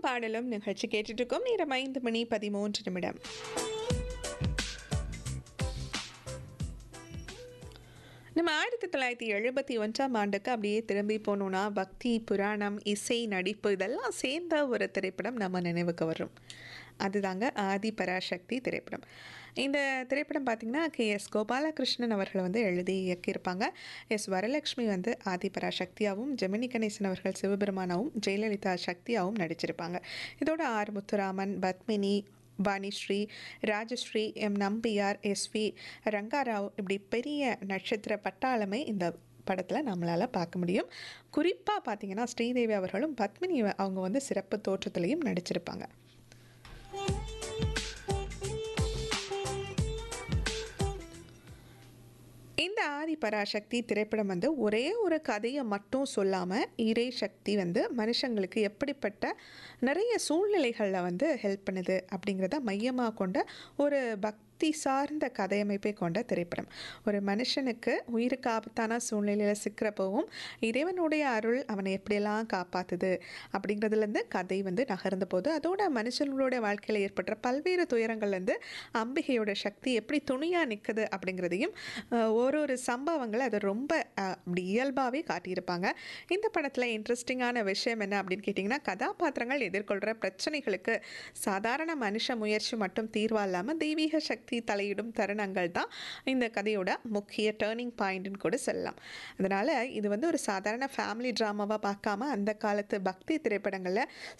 பாடலும் நிகழ்ச்சி கேட்டுட்டு இருக்கோம். நேரம் 5:13 நம்ம 1971ஆம் ஆண்டுக்கு அப்படியே திரும்பி போனோம்னா, பக்தி, புராணம், இசை, நடிப்பு இதெல்லாம் சேர்ந்த ஒரு திரைப்படம் நம்ம நினைவுக்கு வரும். அதுதாங்க ஆதி பராசக்தி திரைப்படம். இந்த திரைப்படம் பார்த்தீங்கன்னா, கே.எஸ். கோபாலகிருஷ்ணன் அவர்கள் வந்து எழுதி இயக்கியிருப்பாங்க. எஸ். வரலட்சுமி வந்து ஆதி பராசக்தியாவும், ஜெமினி கணேசன் அவர்கள் சிவபெருமானாவும், ஜெயலலிதா சக்தியாவும் நடிச்சிருப்பாங்க. இதோட R. Muthuraman, Padmini, Vanisri, Rajashree, M. Nambiar, SV. Ranga Rao இப்படி பெரிய நட்சத்திர பட்டாளமே இந்த படத்தில் நம்மளால் பார்க்க முடியும். குறிப்பாக பார்த்தீங்கன்னா, ஸ்ரீதேவி அவர்களும் பத்மினி அவங்க வந்து சிறப்பு தோற்றத்திலையும் நடிச்சிருப்பாங்க. இந்த ஆதி பராசக்தி திரைப்படம் வந்து ஒரே ஒரு கதையை மட்டும் சொல்லாமல், இறை சக்தி வந்து மனுஷங்களுக்கு எப்படிப்பட்ட நிறைய சூழ்நிலைகளில் வந்து ஹெல்ப் பண்ணுது அப்படிங்கிறத மையமாக கொண்ட ஒரு பக்தி சார்ந்த கதையமைப்பை கொண்ட திரைப்படம். ஒரு மனுஷனுக்கு உயிருக்கு ஆபத்தான சூழ்நிலையில் சிக்கிறப்பவும் இறைவனுடைய அருள் அவனை எப்படியெல்லாம் காப்பாற்றுது அப்படிங்கிறதுலேருந்து கதை வந்து நகர்ந்த போது, அதோட மனுஷங்களோட வாழ்க்கையில் ஏற்படுற பல்வேறு துயரங்கள்லேருந்து அம்பிகையோட சக்தி எப்படி துணியாக நிற்குது அப்படிங்கிறதையும் ஒரு ஒரு சம்பவங்களை அதை ரொம்ப அப்படி இயல்பாகவே காட்டியிருப்பாங்க. இந்த படத்தில் இன்ட்ரெஸ்டிங்கான விஷயம் என்ன அப்படின்னு கேட்டிங்கன்னா, கதாபாத்திரங்கள் எதிர்கொள்கிற பிரச்சனைகளுக்கு சாதாரண மனுஷ முயற்சி மட்டும் தீர்வாக இல்லாமல் தெய்வீக சக்தி தலையிடும் தருணங்கள் தான் இந்த கதையோட முக்கிய டேர்னிங் பாயிண்ட்னு கூட சொல்லலாம். அதனால் இது வந்து ஒரு சாதாரண ஃபேமிலி ட்ராமாவாக பார்க்காம அந்த காலத்து பக்தி திரைப்படங்களில்